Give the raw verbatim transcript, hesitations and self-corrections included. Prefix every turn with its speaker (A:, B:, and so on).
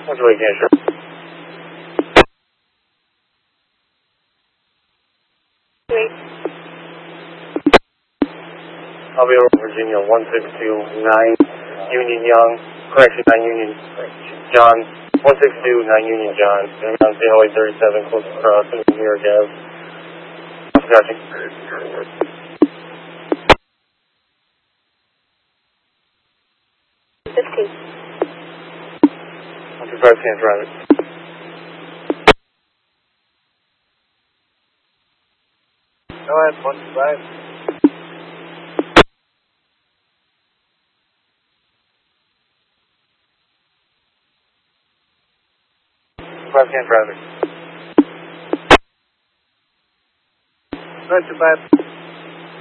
A: What's your weekend, sure?
B: Wait.
A: I'll be over Virginia, one six two nine Union Young, correction, nine Union John, one six two nine Union John, and I'm on Highway thirty-seven, close to crossing New York Ave. Gotcha.
B: fifteen.
A: one two five, can't drive it.
C: Go ahead, one two five.
A: Five, can't drive it.
C: Go ahead, two five.